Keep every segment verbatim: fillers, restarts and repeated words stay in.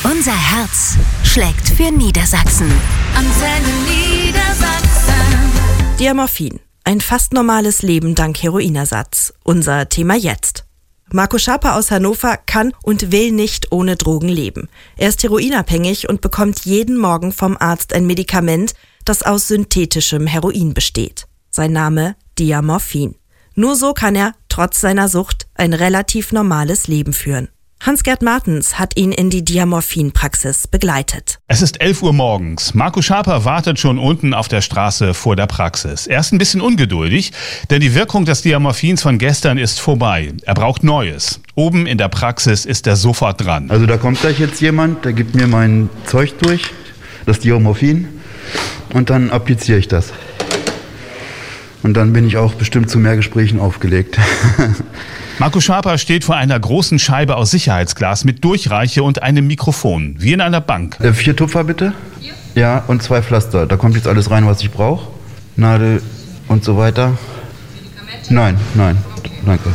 Unser Herz schlägt für Niedersachsen. Antenne Niedersachsen. Diamorphin. Ein fast normales Leben dank Heroinersatz. Unser Thema jetzt. Marco Schaper aus Hannover kann und will nicht ohne Drogen leben. Er ist heroinabhängig und bekommt jeden Morgen vom Arzt ein Medikament, das aus synthetischem Heroin besteht. Sein Name Diamorphin. Nur so kann er, trotz seiner Sucht, ein relativ normales Leben führen. Hans-Gerd Martens hat ihn in die Diamorphin-Praxis begleitet. Es ist elf Uhr morgens. Marco Schaper wartet schon unten auf der Straße vor der Praxis. Er ist ein bisschen ungeduldig, denn die Wirkung des Diamorphins von gestern ist vorbei. Er braucht Neues. Oben in der Praxis ist er sofort dran. Also da kommt gleich jetzt jemand, der gibt mir mein Zeug durch, das Diamorphin, und dann appliziere ich das. Und dann bin ich auch bestimmt zu mehr Gesprächen aufgelegt. Marco Schaper steht vor einer großen Scheibe aus Sicherheitsglas mit Durchreiche und einem Mikrofon, wie in einer Bank. Äh, vier Tupfer bitte? Ja. Ja, und zwei Pflaster. Da kommt jetzt alles rein, was ich brauche. Nadel und so weiter. Medikamente? Nein, nein, danke.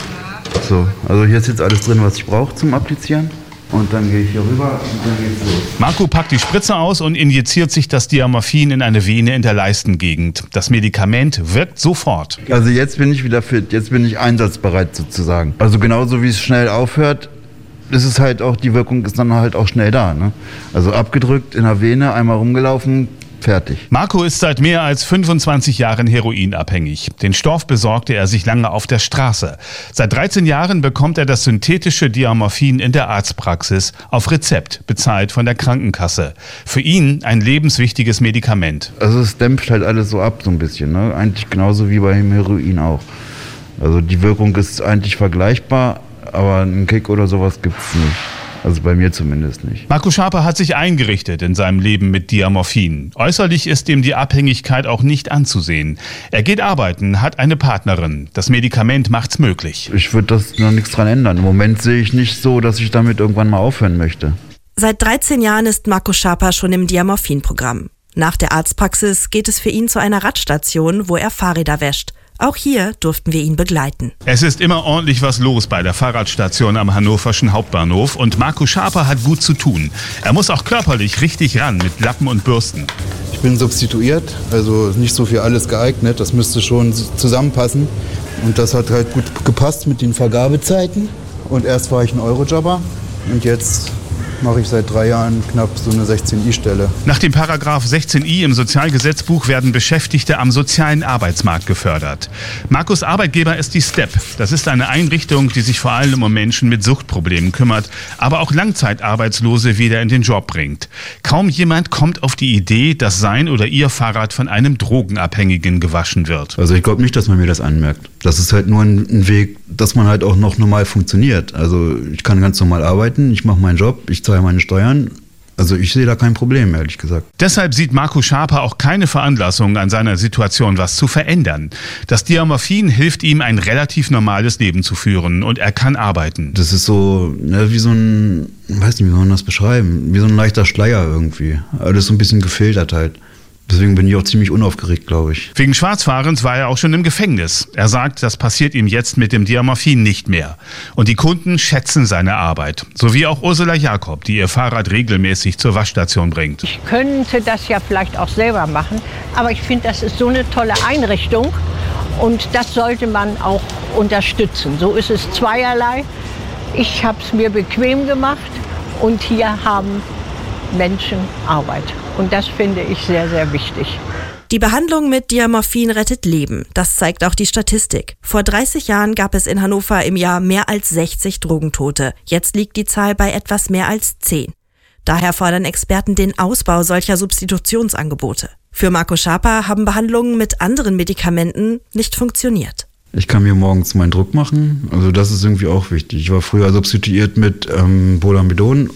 So, also hier ist jetzt alles drin, was ich brauche zum Applizieren. Und dann gehe ich hier rüber und dann geht's los. Marco packt die Spritze aus und injiziert sich das Diamorphin in eine Vene in der Leistengegend. Das Medikament wirkt sofort. Also jetzt bin ich wieder fit, jetzt bin ich einsatzbereit sozusagen. Also genauso wie es schnell aufhört, ist es halt auch, die Wirkung ist dann halt auch schnell da. Ne? Also abgedrückt, in der Vene, einmal rumgelaufen, fertig. Marco ist seit mehr als fünfundzwanzig Jahren heroinabhängig. Den Stoff besorgte er sich lange auf der Straße. Seit dreizehn Jahren bekommt er das synthetische Diamorphin in der Arztpraxis auf Rezept, bezahlt von der Krankenkasse. Für ihn ein lebenswichtiges Medikament. Also es dämpft halt alles so ab so ein bisschen, ne? Eigentlich genauso wie beim Heroin auch. Also die Wirkung ist eigentlich vergleichbar, aber einen Kick oder sowas gibt's nicht. Also bei mir zumindest nicht. Marco Schaper hat sich eingerichtet in seinem Leben mit Diamorphin. Äußerlich ist ihm die Abhängigkeit auch nicht anzusehen. Er geht arbeiten, hat eine Partnerin. Das Medikament macht's möglich. Ich würde das noch nichts dran ändern. Im Moment sehe ich nicht so, dass ich damit irgendwann mal aufhören möchte. Seit dreizehn Jahren ist Marco Schaper schon im Diamorphin-Programm. Nach der Arztpraxis geht es für ihn zu einer Radstation, wo er Fahrräder wäscht. Auch hier durften wir ihn begleiten. Es ist immer ordentlich was los bei der Fahrradstation am hannoverschen Hauptbahnhof und Marco Schaper hat gut zu tun. Er muss auch körperlich richtig ran mit Lappen und Bürsten. Ich bin substituiert, also nicht so für alles geeignet. Das müsste schon zusammenpassen. Und das hat halt gut gepasst mit den Vergabezeiten. Und erst war ich ein Eurojobber und jetzt mache ich seit drei Jahren knapp so eine sechzehn i-Stelle. Nach dem Paragraph sechzehn i im Sozialgesetzbuch werden Beschäftigte am sozialen Arbeitsmarkt gefördert. Marcos Arbeitgeber ist die STEP. Das ist eine Einrichtung, die sich vor allem um Menschen mit Suchtproblemen kümmert, aber auch Langzeitarbeitslose wieder in den Job bringt. Kaum jemand kommt auf die Idee, dass sein oder ihr Fahrrad von einem Drogenabhängigen gewaschen wird. Also ich glaube nicht, dass man mir das anmerkt. Das ist halt nur ein Weg, dass man halt auch noch normal funktioniert. Also ich kann ganz normal arbeiten, ich mache meinen Job, ich zahle meine Steuern. Also ich sehe da kein Problem, ehrlich gesagt. Deshalb sieht Marco Schaper auch keine Veranlassung, an seiner Situation was zu verändern. Das Diamorphin hilft ihm, ein relativ normales Leben zu führen und er kann arbeiten. Das ist so, ne, wie so ein, ich weiß nicht, wie soll man das beschreiben, wie so ein leichter Schleier irgendwie. Alles so ein bisschen gefiltert halt. Deswegen bin ich auch ziemlich unaufgeregt, glaube ich. Wegen Schwarzfahrens war er auch schon im Gefängnis. Er sagt, das passiert ihm jetzt mit dem Diamorphin nicht mehr. Und die Kunden schätzen seine Arbeit. So wie auch Ursula Jakob, die ihr Fahrrad regelmäßig zur Waschstation bringt. Ich könnte das ja vielleicht auch selber machen, aber ich finde, das ist so eine tolle Einrichtung und das sollte man auch unterstützen. So ist es zweierlei. Ich habe es mir bequem gemacht und hier haben Menschen Arbeit. Und das finde ich sehr, sehr wichtig. Die Behandlung mit Diamorphin rettet Leben. Das zeigt auch die Statistik. Vor dreißig Jahren gab es in Hannover im Jahr mehr als sechzig Drogentote. Jetzt liegt die Zahl bei etwas mehr als zehn. Daher fordern Experten den Ausbau solcher Substitutionsangebote. Für Marco Schaper haben Behandlungen mit anderen Medikamenten nicht funktioniert. Ich kann mir morgens meinen Druck machen. Also das ist irgendwie auch wichtig. Ich war früher substituiert mit ähm, Bolamidon.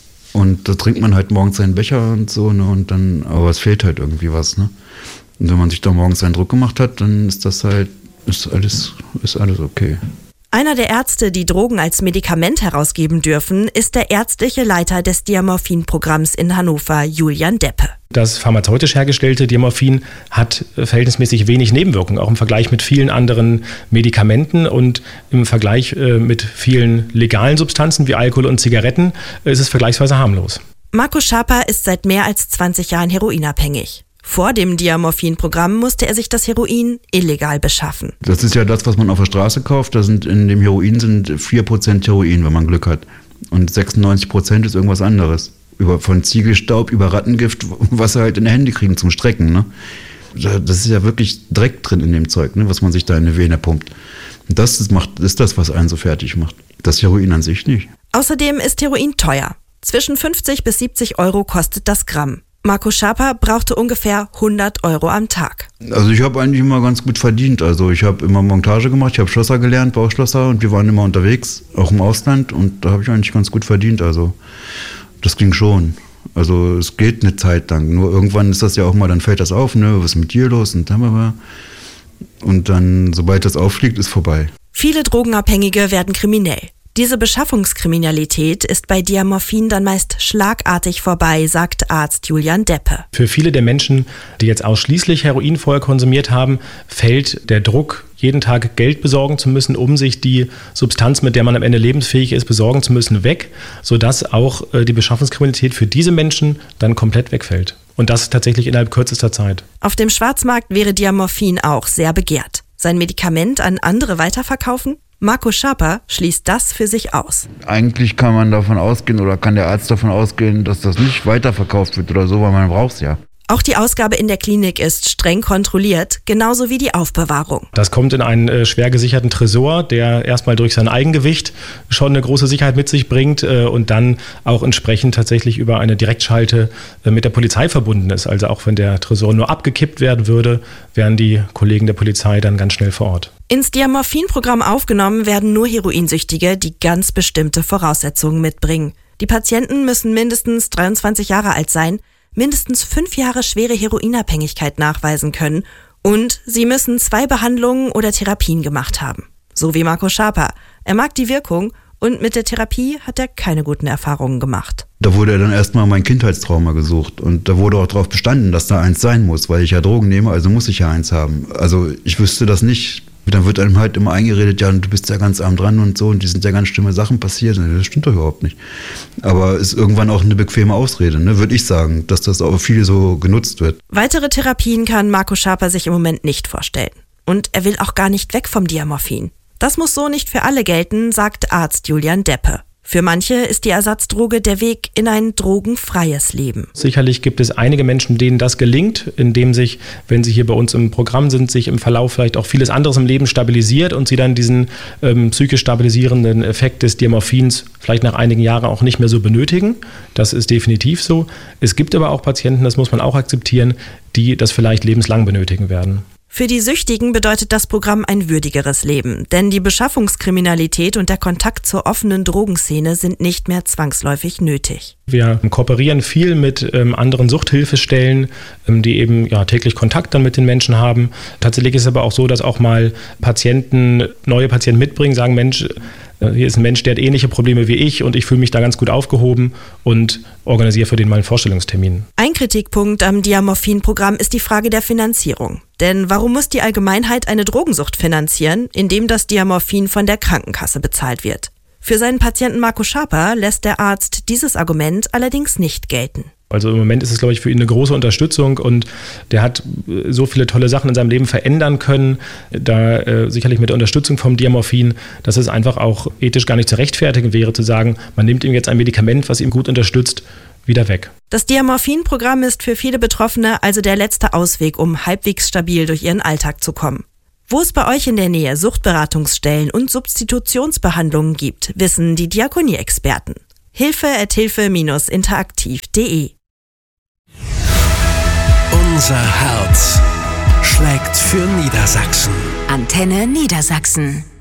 Und da trinkt man halt morgens seinen Becher und so, ne, und dann, aber es fehlt halt irgendwie was, ne. Und wenn man sich da morgens seinen Druck gemacht hat, dann ist das halt, ist alles, ist alles okay. Einer der Ärzte, die Drogen als Medikament herausgeben dürfen, ist der ärztliche Leiter des Diamorphin-Programms in Hannover, Julian Deppe. Das pharmazeutisch hergestellte Diamorphin hat verhältnismäßig wenig Nebenwirkungen, auch im Vergleich mit vielen anderen Medikamenten und im Vergleich mit vielen legalen Substanzen wie Alkohol und Zigaretten ist es vergleichsweise harmlos. Marco Schaper ist seit mehr als zwanzig Jahren heroinabhängig. Vor dem Diamorphin-Programm musste er sich das Heroin illegal beschaffen. Das ist ja das, was man auf der Straße kauft. Da sind in dem Heroin sind vier Prozent Heroin, wenn man Glück hat. Und sechsundneunzig Prozent ist irgendwas anderes. Über, von Ziegelstaub über Rattengift, was sie halt in die Hände kriegen zum Strecken. Ne? Das ist ja wirklich Dreck drin in dem Zeug, ne? Was man sich da in die Vene pumpt. Und das ist, macht, ist das, was einen so fertig macht. Das Heroin an sich nicht. Außerdem ist Heroin teuer. Zwischen fünfzig bis siebzig Euro kostet das Gramm. Marco Schaper brauchte ungefähr hundert Euro am Tag. Also ich habe eigentlich immer ganz gut verdient. Also ich habe immer Montage gemacht, ich habe Schlosser gelernt, Bauschlosser, und wir waren immer unterwegs, auch im Ausland, und da habe ich eigentlich ganz gut verdient. Also das ging schon. Also es geht eine Zeit lang. Nur irgendwann ist das ja auch mal, dann fällt das auf, ne, was ist mit dir los? Und dann, und dann, sobald das auffliegt, ist vorbei. Viele Drogenabhängige werden kriminell. Diese Beschaffungskriminalität ist bei Diamorphin dann meist schlagartig vorbei, sagt Arzt Julian Deppe. Für viele der Menschen, die jetzt ausschließlich Heroin vorher konsumiert haben, fällt der Druck, jeden Tag Geld besorgen zu müssen, um sich die Substanz, mit der man am Ende lebensfähig ist, besorgen zu müssen, weg, sodass auch die Beschaffungskriminalität für diese Menschen dann komplett wegfällt. Und das tatsächlich innerhalb kürzester Zeit. Auf dem Schwarzmarkt wäre Diamorphin auch sehr begehrt. Sein Medikament an andere weiterverkaufen? Marco Schaper schließt das für sich aus. Eigentlich kann man davon ausgehen oder kann der Arzt davon ausgehen, dass das nicht weiterverkauft wird oder so, weil man braucht es ja. Auch die Ausgabe in der Klinik ist streng kontrolliert, genauso wie die Aufbewahrung. Das kommt in einen äh, schwer gesicherten Tresor, der erstmal durch sein Eigengewicht schon eine große Sicherheit mit sich bringt äh, und dann auch entsprechend tatsächlich über eine Direktschalte äh, mit der Polizei verbunden ist. Also auch wenn der Tresor nur abgekippt werden würde, wären die Kollegen der Polizei dann ganz schnell vor Ort. Ins Diamorphin-Programm aufgenommen werden nur Heroinsüchtige, die ganz bestimmte Voraussetzungen mitbringen. Die Patienten müssen mindestens dreiundzwanzig Jahre alt sein, mindestens fünf Jahre schwere Heroinabhängigkeit nachweisen können und sie müssen zwei Behandlungen oder Therapien gemacht haben. So wie Marco Schaper. Er mag die Wirkung und mit der Therapie hat er keine guten Erfahrungen gemacht. Da wurde dann erstmal mein Kindheitstrauma gesucht und da wurde auch darauf bestanden, dass da eins sein muss, weil ich ja Drogen nehme, also muss ich ja eins haben. Also ich wüsste das nicht. Dann wird einem halt immer eingeredet, ja, du bist ja ganz arm dran und so, und die sind ja ganz schlimme Sachen passiert. Das stimmt doch überhaupt nicht. Aber ist irgendwann auch eine bequeme Ausrede, ne, würde ich sagen, dass das auch viel so genutzt wird. Weitere Therapien kann Marco Schaper sich im Moment nicht vorstellen. Und er will auch gar nicht weg vom Diamorphin. Das muss so nicht für alle gelten, sagt Arzt Julian Deppe. Für manche ist die Ersatzdroge der Weg in ein drogenfreies Leben. Sicherlich gibt es einige Menschen, denen das gelingt, indem sich, wenn sie hier bei uns im Programm sind, sich im Verlauf vielleicht auch vieles anderes im Leben stabilisiert und sie dann diesen ähm, psychisch stabilisierenden Effekt des Diamorphins vielleicht nach einigen Jahren auch nicht mehr so benötigen. Das ist definitiv so. Es gibt aber auch Patienten, das muss man auch akzeptieren, die das vielleicht lebenslang benötigen werden. Für die Süchtigen bedeutet das Programm ein würdigeres Leben, denn die Beschaffungskriminalität und der Kontakt zur offenen Drogenszene sind nicht mehr zwangsläufig nötig. Wir kooperieren viel mit ähm, anderen Suchthilfestellen, ähm, die eben ja, täglich Kontakt dann mit den Menschen haben. Tatsächlich ist es aber auch so, dass auch mal Patienten, neue Patienten mitbringen, sagen, Mensch, hier ist ein Mensch, der hat ähnliche Probleme wie ich und ich fühle mich da ganz gut aufgehoben und organisiere für den mal einen Vorstellungstermin. Ein Kritikpunkt am Diamorphin-Programm ist die Frage der Finanzierung. Denn warum muss die Allgemeinheit eine Drogensucht finanzieren, indem das Diamorphin von der Krankenkasse bezahlt wird? Für seinen Patienten Marco Schaper lässt der Arzt dieses Argument allerdings nicht gelten. Also im Moment ist es, glaube ich, für ihn eine große Unterstützung und der hat so viele tolle Sachen in seinem Leben verändern können, da äh, sicherlich mit der Unterstützung vom Diamorphin, dass es einfach auch ethisch gar nicht zu rechtfertigen wäre, zu sagen, man nimmt ihm jetzt ein Medikament, was ihm gut unterstützt, wieder weg. Das Diamorphin-Programm ist für viele Betroffene also der letzte Ausweg, um halbwegs stabil durch ihren Alltag zu kommen. Wo es bei euch in der Nähe Suchtberatungsstellen und Substitutionsbehandlungen gibt, wissen die Diakonie-Experten. hilfe at hilfe Bindestrich interaktiv punkt de Unser Herz schlägt für Niedersachsen. Antenne Niedersachsen.